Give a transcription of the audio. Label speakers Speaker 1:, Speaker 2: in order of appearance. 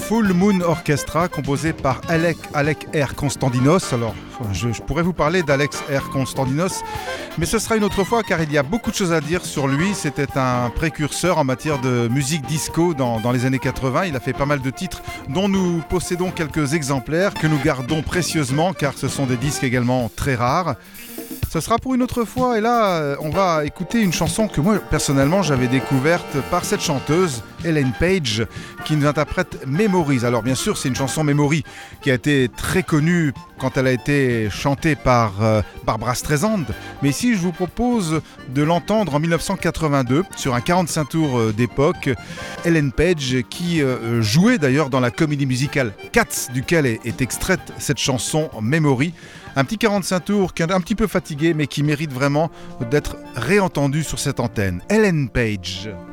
Speaker 1: Full Moon Orchestra, composé par Alec R. Konstantinos. Alors, je pourrais vous parler d'Alex R. Konstantinos, mais ce sera une autre fois car il y a beaucoup de choses à dire sur lui. C'était un précurseur en matière de musique disco dans les années 80. Il a fait pas mal de titres dont nous possédons quelques exemplaires que nous gardons précieusement car ce sont des disques également très rares. Ce sera pour une autre fois et là on va écouter une chanson que moi personnellement j'avais découverte par cette chanteuse Ellen Page qui nous interprète Memories. Alors bien sûr c'est une chanson Memory qui a été très connue quand elle a été chantée par Barbra Streisand, mais ici je vous propose de l'entendre en 1982 sur un 45 tours d'époque. Ellen Page qui jouait d'ailleurs dans la comédie musicale Cats duquel est extraite cette chanson Memory. Un petit 45 tours qui est un petit peu fatigué mais qui mérite vraiment d'être réentendu sur cette antenne. Ellen Page.